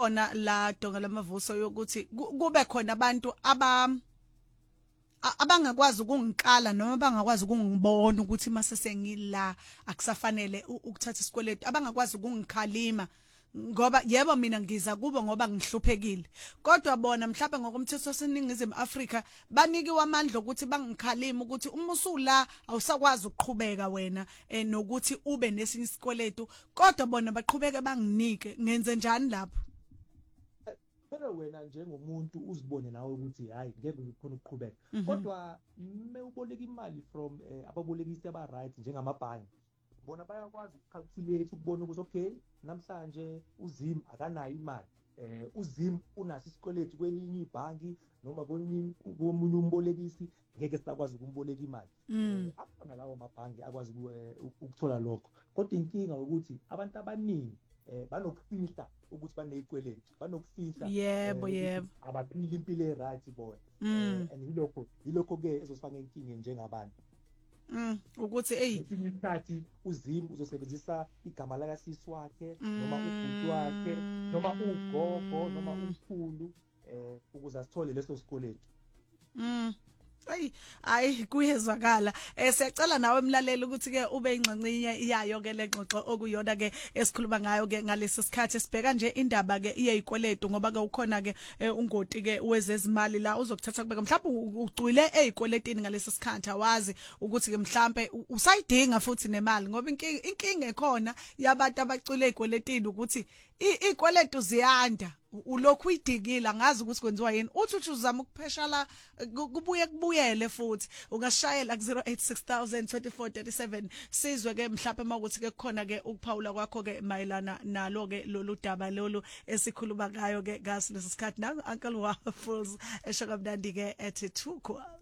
ikhona la donga lamavuso yokuthi kube khona abantu abangakwazi ukungikala noma bangakwazi ukungibona ukuthi mase sengila akusafanele ukuthatha isikweletu abangakwazi ukungikhalima ngoba yebo mina ngiza kubo ngoba ngihluphekile kodwa bona mhlawumbe ngokomthetho seningizimu Afrika banikiwe amandla ukuthi bangikhalima ukuthi uma usula awusakwazi ukuqhubeka wena nokuthi ube nesinye isikweletu kodwa bona baqhubeke banginike ngenze njani lapho phela wena njengomuntu uzibone nawe ukuthi hayi ngeke ukhona ukuqhubeka kodwa uboleka imali from ababolekisi aba right njengamabhanki bona bayakwazi ukucalculate ukubona ukuthi okay namhlanje uZim akanayo imali uZim unaso isikweletu kwelinye ibhanki noma komunye umbolekisi ngeke sikwazi ukumboleka imali afana lawo mabhanki akwazi ukuthola lokho kodwa inkinga ukuthi abantu abaningi banokufihla ukuthi banezikweletu banokufihla yebo abaphila impilo right bona and yilokho ke ezosifaka inkinga njengabantu ukuthi isikhathi uZim uzosebenzisa igama lakasisi wakhe noma ubhuti wakhe noma ugogo noma umkhulu ukuze asithole leso sikweletu Hayi kuyezwakala siyacela nawe emlaleli ukuthi ke ube ingxenye yayo ke lengxoxo okuyona ke esikhuluma ngayo ke ngalesi sikhathi sibheka nje indaba ke iyikweletu ngoba ke ukhona ke ungoti ke wezezimali la uzokuthatha kubeka mhlawumbe ucwile ezikweletini ngalesi sikhathi awazi ukuthi ke mhlawumbe usayidinga futhi nemali ngoba inkinga ekhona yabantu abacwile ezikweletini ukuthi ikweletu ziyanda ulokhu uyidikile ngazi ukuthi kwenziwa yini uthi uzama ukuphesha la kubuyele futhi ungashayela ku 0860002437 sizwe ke mhlawumbe makuthi ke khona ke ukuphawula kwakho ke mayelana nalo ke lolu daba lolu esikhuluma ngayo ke gas lesikhathi na Uncle Waffles esho kamnandi ke ethi 2